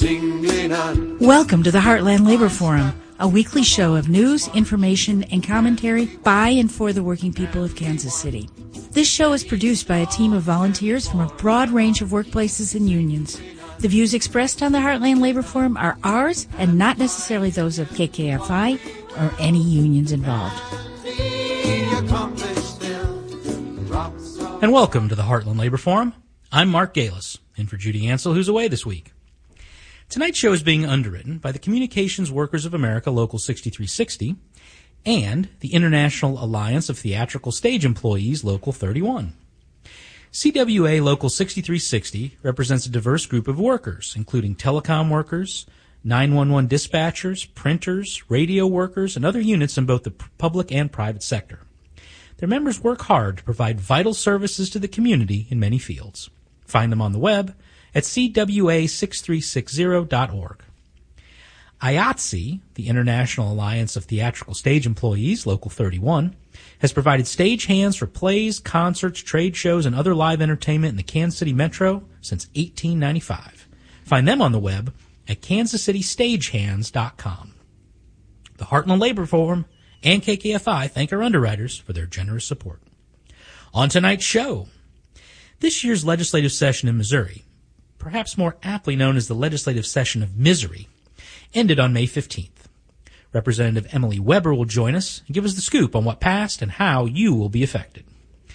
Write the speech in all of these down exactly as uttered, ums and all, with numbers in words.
tingling on. Welcome to the Heartland Labor Forum, a weekly show of news, information, and commentary by and for the working people of Kansas City. This show is produced by a team of volunteers from a broad range of workplaces and unions. The views expressed on the Heartland Labor Forum are ours and not necessarily those of K K F I or any unions involved. And welcome to the Heartland Labor Forum. I'm Mark Galis, in for Judy Ansell, who's away this week. Tonight's show is being underwritten by the Communications Workers of America Local sixty-three sixty and the International Alliance of Theatrical Stage Employees Local thirty-one. C W A Local sixty-three sixty represents a diverse group of workers, including telecom workers, nine one one dispatchers, printers, radio workers, and other units in both the public and private sector. Their members work hard to provide vital services to the community in many fields. Find them on the web at c w a six three six zero dot org. I A T S E, the International Alliance of Theatrical Stage Employees, Local thirty-one, has provided stagehands for plays, concerts, trade shows, and other live entertainment in the Kansas City Metro since eighteen ninety-five. Find them on the web at kansas city stagehands dot com. The Heartland Labor Forum and K K F I thank our underwriters for their generous support. On tonight's show, this year's legislative session in Missouri, perhaps more aptly known as the legislative session of misery, ended on May fifteenth. Representative Emily Weber will join us and give us the scoop on what passed and how you will be affected.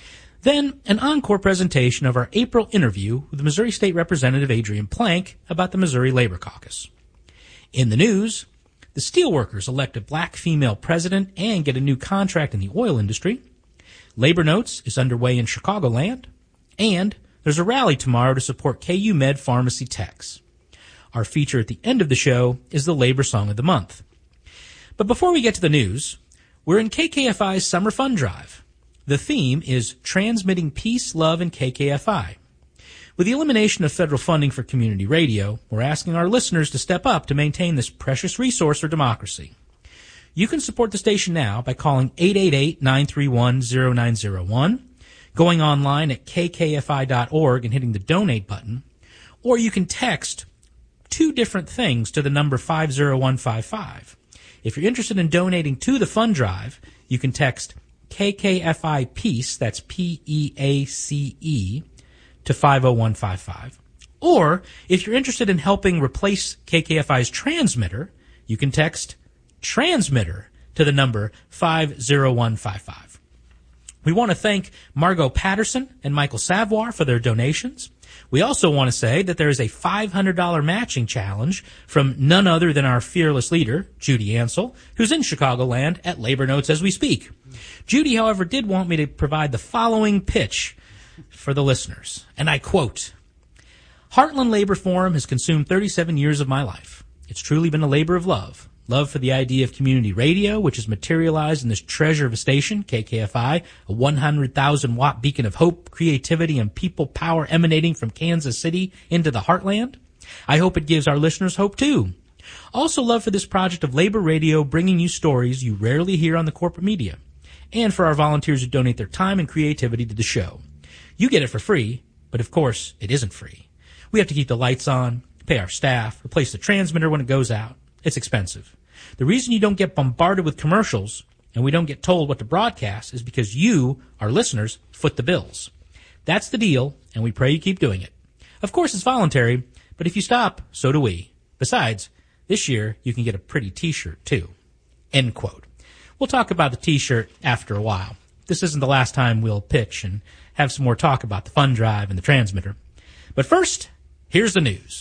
Then, an encore presentation of our April interview with Missouri State Representative Adrian Plank about the Missouri Labor Caucus. In the news, the steelworkers elect a black female president and get a new contract in the oil industry. Labor Notes is underway in Chicagoland. And there's a rally tomorrow to support K U Med Pharmacy Techs. Our feature at the end of the show is the Labor Song of the Month. But before we get to the news, we're in K K F I's Summer Fun Drive. The theme is Transmitting Peace, Love, and K K F I. With the elimination of federal funding for community radio, we're asking our listeners to step up to maintain this precious resource for democracy. You can support the station now by calling eight eight eight, nine three one, zero nine zero one, going online at k k f i dot org and hitting the donate button, or you can text two different things to the number five zero one five five. If you're interested in donating to the fund drive, you can text K K F I Peace, that's P E A C E, to five oh one five five. Or, if you're interested in helping replace K K F I's transmitter, you can text transmitter to the number five zero one five five. We want to thank Margot Patterson and Michael Savoir for their donations. We also want to say that there is a five hundred dollars matching challenge from none other than our fearless leader, Judy Ansell, who's in Chicagoland at Labor Notes as we speak. Judy, however, did want me to provide the following pitch for the listeners, and I quote, Heartland Labor Forum has consumed thirty-seven years of my life. It's truly been a labor of love. Love for the idea of community radio, which is materialized in this treasure of a station, K K F I, a one hundred thousand watt beacon of hope, creativity, and people power emanating from Kansas City into the heartland. I hope it gives our listeners hope, too. Also love for this project of labor radio bringing you stories you rarely hear on the corporate media, and for our volunteers who donate their time and creativity to the show. You get it for free, but of course, it isn't free. We have to keep the lights on, pay our staff, replace the transmitter when it goes out. It's expensive. The reason you don't get bombarded with commercials and we don't get told what to broadcast is because you, our listeners, foot the bills. That's the deal, and we pray you keep doing it. Of course, it's voluntary, but if you stop, so do we. Besides, this year, you can get a pretty t-shirt, too. End quote. We'll talk about the t-shirt after a while. This isn't the last time we'll pitch and have some more talk about the fund drive and the transmitter. But first, here's the news.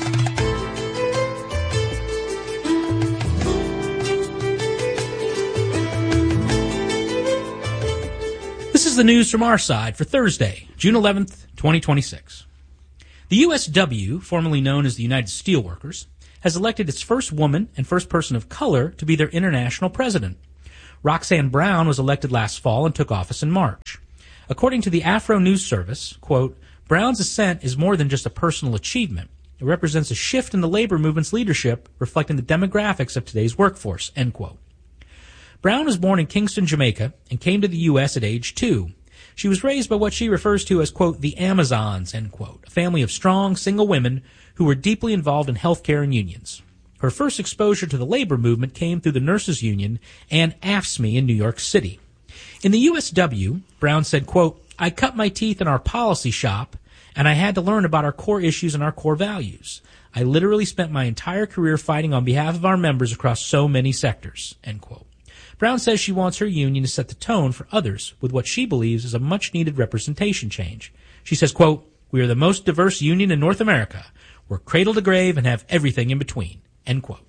This is the news from our side for Thursday, June eleventh, twenty twenty-six. The U S W, formerly known as the United Steelworkers, has elected its first woman and first person of color to be their international president. Roxanne Brown was elected last fall and took office in March. According to the Afro News Service, quote, Brown's ascent is more than just a personal achievement. It represents a shift in the labor movement's leadership, reflecting the demographics of today's workforce, end quote. Brown was born in Kingston, Jamaica, and came to the U S at age two. She was raised by what she refers to as, quote, the Amazons, end quote, a family of strong, single women who were deeply involved in healthcare and unions. Her first exposure to the labor movement came through the Nurses Union and A F S C M E in New York City. In the U S W, Brown said, quote, "I cut my teeth in our policy shop, and I had to learn about our core issues and our core values. I literally spent my entire career fighting on behalf of our members across so many sectors," end quote. Brown says she wants her union to set the tone for others with what she believes is a much-needed representation change. She says, quote, "We are the most diverse union in North America. We're cradle to grave and have everything in between," end quote.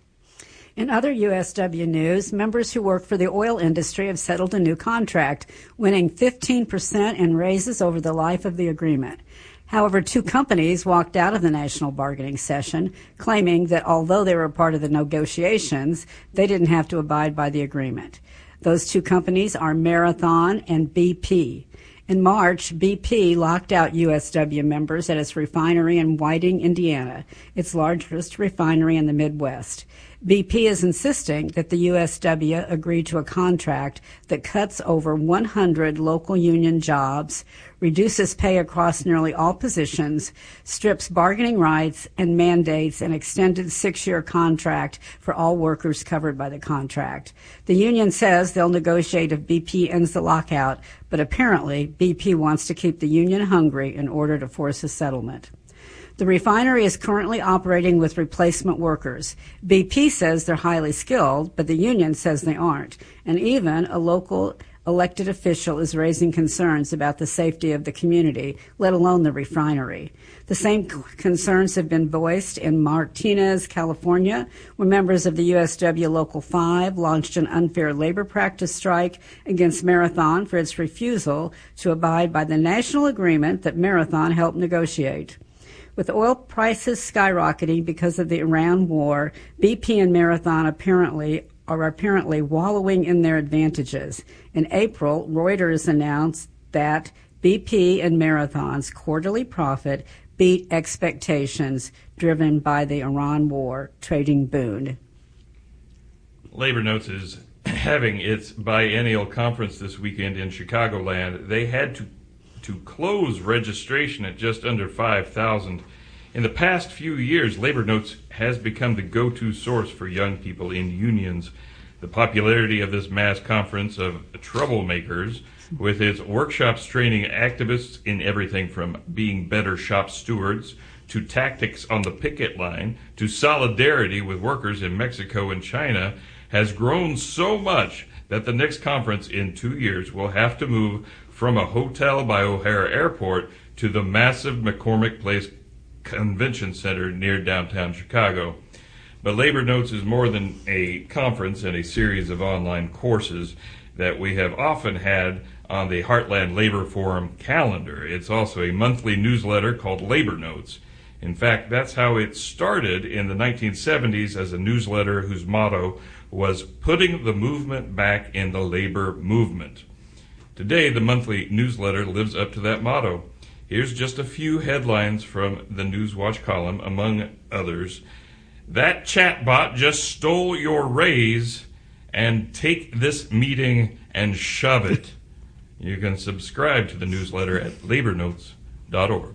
In other U S W news, members who work for the oil industry have settled a new contract, winning fifteen percent in raises over the life of the agreement. However, two companies walked out of the national bargaining session, claiming that although they were a part of the negotiations, they didn't have to abide by the agreement. Those two companies are Marathon and B P. In March, B P locked out U S W members at its refinery in Whiting, Indiana, its largest refinery in the Midwest. B P is insisting that the U S W agree to a contract that cuts over one hundred local union jobs, reduces pay across nearly all positions, strips bargaining rights, and mandates an extended six-year contract for all workers covered by the contract. The union says they'll negotiate if B P ends the lockout, but apparently B P wants to keep the union hungry in order to force a settlement. The refinery is currently operating with replacement workers. B P says they're highly skilled, but the union says they aren't. And even a local elected official is raising concerns about the safety of the community, let alone the refinery. The same concerns have been voiced in Martinez, California, where members of the U S W Local five launched an unfair labor practice strike against Marathon for its refusal to abide by the national agreement that Marathon helped negotiate. With oil prices skyrocketing because of the Iran war, B P and Marathon apparently are apparently wallowing in their advantages. In April, Reuters announced that B P and Marathon's quarterly profit beat expectations driven by the Iran war trading boon. Labor Notes is having its biennial conference this weekend in Chicagoland. They had to to close registration at just under five thousand. In the past few years, Labor Notes has become the go-to source for young people in unions. The popularity of this mass conference of troublemakers, with its workshops training activists in everything from being better shop stewards to tactics on the picket line to solidarity with workers in Mexico and China, has grown so much that the next conference in two years will have to move from a hotel by O'Hare Airport to the massive McCormick Place Convention Center near downtown Chicago. But Labor Notes is more than a conference and a series of online courses that we have often had on the Heartland Labor Forum calendar. It's also a monthly newsletter called Labor Notes. In fact, that's how it started in the nineteen seventies as a newsletter whose motto was putting the movement back in the labor movement. Today, the monthly newsletter lives up to that motto. Here's just a few headlines from the Newswatch column, among others. That chatbot just stole your raise, and take this meeting and shove it. You can subscribe to the newsletter at labor notes dot org.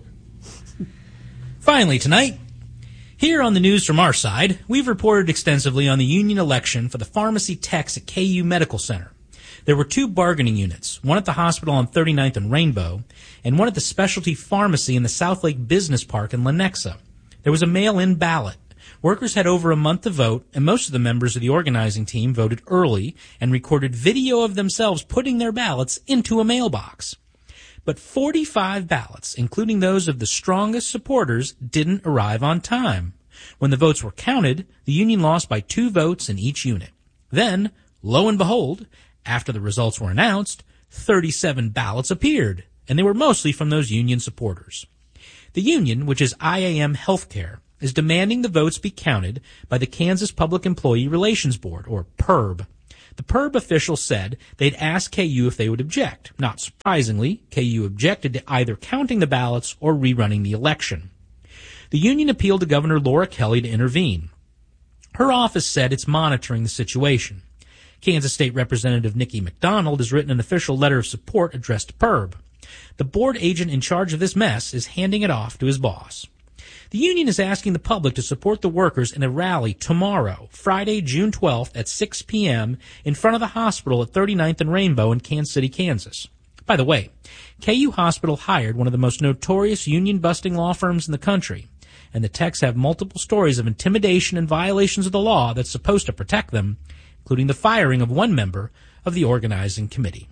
Finally tonight, here on the news from our side, we've reported extensively on the union election for the pharmacy techs at K U Medical Center. There were two bargaining units, one at the hospital on thirty-ninth and Rainbow, and one at the specialty pharmacy in the South Lake Business Park in Lenexa. There was a mail-in ballot. Workers had over a month to vote, and most of the members of the organizing team voted early and recorded video of themselves putting their ballots into a mailbox. But forty-five ballots, including those of the strongest supporters, didn't arrive on time. When the votes were counted, the union lost by two votes in each unit. Then, lo and behold, after the results were announced, thirty-seven ballots appeared, and they were mostly from those union supporters. The union, which is I A M Healthcare, is demanding the votes be counted by the Kansas Public Employee Relations Board, or P E R B. The P E R B officials said they'd ask K U if they would object. Not surprisingly, K U objected to either counting the ballots or rerunning the election. The union appealed to Governor Laura Kelly to intervene. Her office said it's monitoring the situation. Kansas State Representative Nikki McDonald has written an official letter of support addressed to P E R B. The board agent in charge of this mess is handing it off to his boss. The union is asking the public to support the workers in a rally tomorrow, Friday, June twelfth at six p.m. in front of the hospital at thirty-ninth and Rainbow in Kansas City, Kansas. By the way, K U Hospital hired one of the most notorious union-busting law firms in the country, and the techs have multiple stories of intimidation and violations of the law that's supposed to protect them, including the firing of one member of the organizing committee.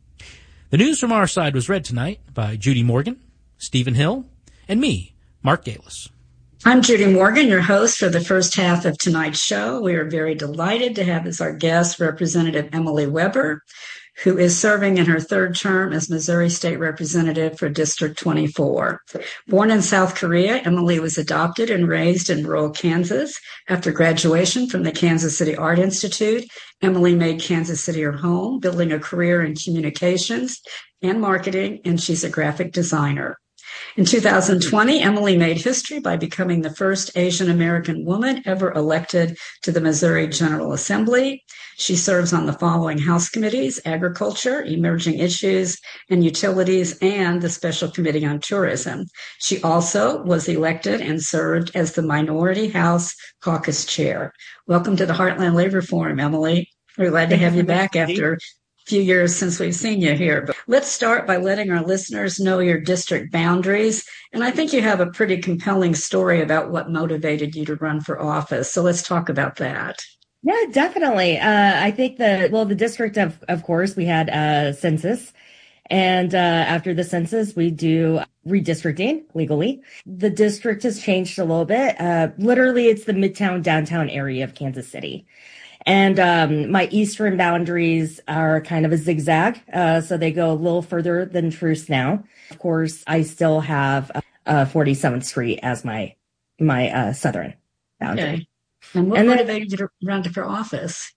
The news from our side was read tonight by Judy Morgan, Stephen Hill, and me, Mark Galis. I'm Judy Morgan, your host for the first half of tonight's show. We are very delighted to have as our guest Representative Emily Weber, who is serving in her third term as Missouri State Representative for District twenty-four. Born in South Korea, Emily was adopted and raised in rural Kansas. After graduation from the Kansas City Art Institute, Emily made Kansas City her home, building a career in communications and marketing, and she's a graphic designer. In two thousand twenty, Emily made history by becoming the first Asian American woman ever elected to the Missouri General Assembly. She serves on the following House committees: Agriculture, Emerging Issues, and Utilities, and the Special Committee on Tourism. She also was elected and served as the Minority House Caucus Chair. Welcome to the Heartland Labor Forum, Emily. We're glad to have you back after few years since we've seen you here. But let's start by letting our listeners know your district boundaries. And I think you have a pretty compelling story about what motivated you to run for office. So let's talk about that. Yeah, definitely. Uh, I think the, well, the district, of, of course, we had a census. And uh, after the census, we do redistricting legally. The district has changed a little bit. Uh, literally, it's the midtown, downtown area of Kansas City. And um, my eastern boundaries are kind of a zigzag, uh, so they go a little further than Truce now. Of course, I still have uh, forty-seventh Street as my my uh, southern boundary. Okay. And what and motivated you to run for office?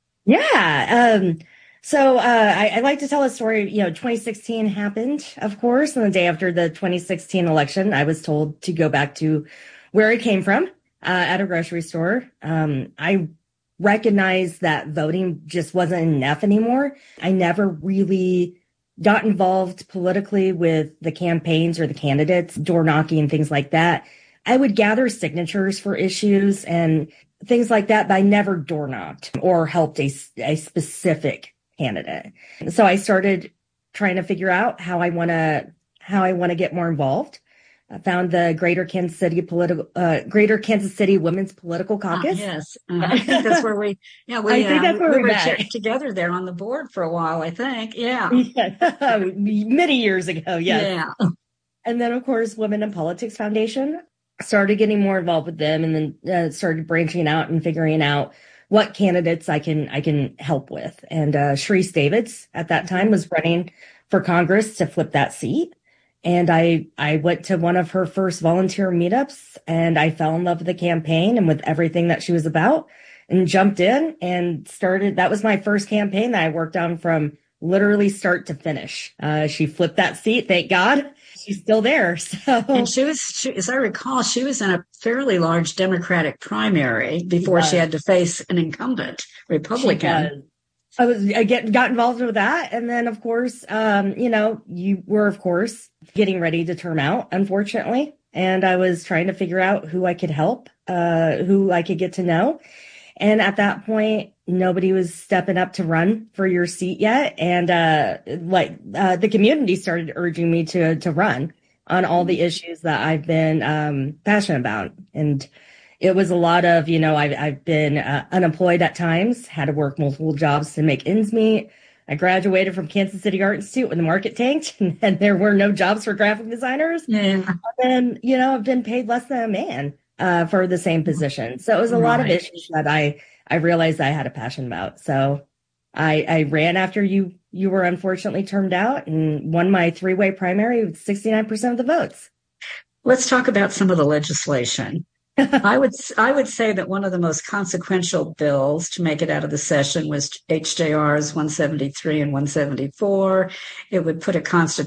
Yeah. Um, so uh, I, I like to tell a story. You know, twenty sixteen happened, of course, and the day after the twenty sixteen election, I was told to go back to where I came from uh, at a grocery store. Um, I recognized that voting just wasn't enough anymore. I never really got involved politically with the campaigns or the candidates, door knocking, things like that. I would gather signatures for issues and things like that, but I never door knocked or helped a, a specific candidate. So I started trying to figure out how I want to, how I want to get more involved. I found the Greater Kansas City political, uh, Greater Kansas City Women's Political Caucus. Uh, yes, uh, I think that's where we. Yeah, we. I think uh, that's where we we were met. t- together there on the board for a while. I think. Yeah. yeah. Many years ago. Yes. Yeah. And then, of course, Women in Politics Foundation. Started getting more involved with them, and then uh, started branching out and figuring out what candidates I can I can help with. And uh, Sharice Davids at that time was running for Congress to flip that seat. And I, I went to one of her first volunteer meetups, and I fell in love with the campaign and with everything that she was about, and jumped in and started. That was my first campaign that I worked on from literally start to finish. Uh, she flipped that seat. Thank God. She's still there. So, and she was, she, as I recall, she was in a fairly large Democratic primary before she, she had to face an incumbent Republican. I was, I get, got involved with that. And then, of course, um, you know, you were, of course, getting ready to term out, unfortunately. And I was trying to figure out who I could help, uh, who I could get to know. And at that point, nobody was stepping up to run for your seat yet. And, uh, like, uh, the community started urging me to, to run on all the issues that I've been, um, passionate about. And it was a lot of, you know, I've, I've been uh, unemployed at times, had to work multiple jobs to make ends meet. I graduated from Kansas City Art Institute when the market tanked and there were no jobs for graphic designers. Yeah. And, you know, I've been paid less than a man uh, for the same position. So it was a lot Right. of issues that I, I realized I had a passion about. So I, I ran after you, you were unfortunately termed out and won my three-way primary with sixty-nine percent of the votes. Let's talk about some of the legislation. I would I would say that one of the most consequential bills to make it out of the session was H J Rs one seventy-three and one seventy-four. It would put a constitutional